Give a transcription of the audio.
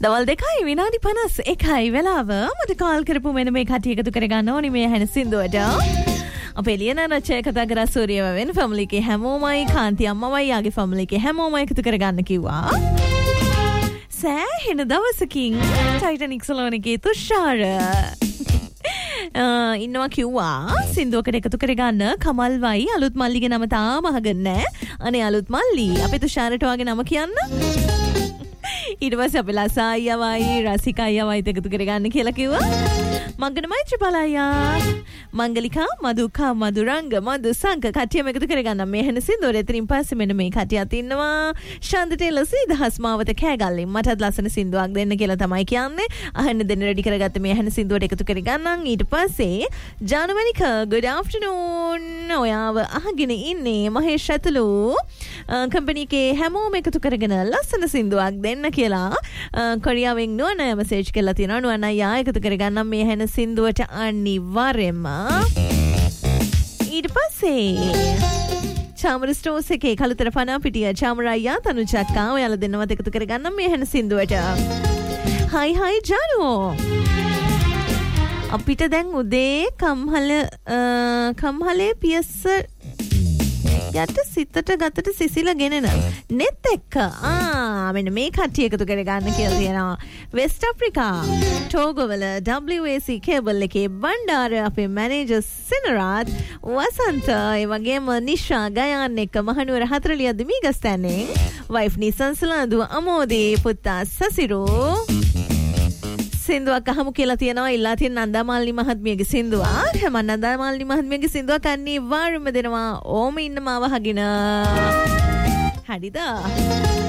දවල් 2යි විනාඩි 51යි වෙලාව. මට කාල් කරපු මෙන්න මේ කට්ටිය එකතු කරගන්න ඕනි මේ හැන සින්දුවට. අපේ ලියන රචය කතා කරා සූර්යව වෙන ෆැමිලි එකේ හැමෝමයි කාන්ති අම්මමයි යාගේ ෆැමිලි එකේ හැමෝමයි එකතු කරගන්න කිව්වා. සෑහෙන දවසකින් ටයිටැනික් සලෝන් එකේ තුෂාර ඉන්නවා කිව්වා සින්දුවකට එකතු කරගන්න. කමල්වයි අලුත් මල්ලිගේ නම තාම අහගන්නේ නැහැ. අනේ අලුත් මල්ලි අපේ තුෂාරට වගේ නම කියන්න. ඊට පස්සේ අපේ ලසා අයියාවයි රසිකා අයියාවයි එකතු කරගන්න කියලා කිව්වා. මංගන මෛත්‍රීපාල අයියා මංගලිකා මදුකා මදුරංග මදු සංක කට්ටියම එකතු කරගන්න මේ හැන සින්දුවර. එතනින් පස්සේ මෙන්න මේ කට්ටියත් ඉන්නවා. ශාන්ත ටේලර් සීදහස් මාවත කෑගල්ලෙන් මටත් ලස්සන සින්දුවක් දෙන්න කියලා තමයි කියන්නේ. අහන්න දෙන්න රෙඩි කරගත්ත මේ හැන සින්දුවට එකතු කරගන්නම්. ඊට පස්සේ ජානමනික good afternoon ඔයාව අහගෙන ඉන්නේ මහේෂ් ඇතුළු කම්පැනි එකේ හැමෝම එකතු කරගෙන ලස්සන සින්දුවක් දෙන්න කියලා කොරියාවෙන් නුවණ මෙසේජ් කරලා තියෙනවා. නුවණ අයියා එකතු කරගන්නම් මේ හැන සින්දුවට අනිවාර්යෙන්ම. ඊට පස්සේ චාමර ස්ටෝස් එකේ කළුතර පනා පිටිය චාමර අයියා තනුචක්කා ඔයාලා දෙන්නවත් එකතු කරගන්නම් මේ හැන සින්දුවට. හයි ජානෝ අපිට දැන් උදේ කම්හලේ පියස්ස යට සිතට ගතට සිසිල ගෙනෙන නෙත් එක්ක මෙන්න මේ කට්ටිය එකතු කරගන්න කියලා තියෙනවා. වෙස්ට් අප්‍රිකා ටෝගෝවල WAC කේබල් එකේ බණ්ඩාර අපේ මැනේජර් සිනරාත් වසන්ත ඒ වගේම නිෂා ගයාන් එක්ක මහනුවර 40 දිමිගස්තැනෙන් වයිෆ් නිසන් සලඳු අමෝදී පුතා සසිරෝ සින්දුවක් අහමු කියලා තියෙනවා. ඉල්ලා තියෙන නන්දාමාලිනී මහත්මියගේ සින්දුවක්. මම නන්දාමාලිනී මහත්මියගේ සින්දුවක් අනිවාර්යයෙන්ම දෙනවා. ඕම ඉන්න මාව හගින. හරිද?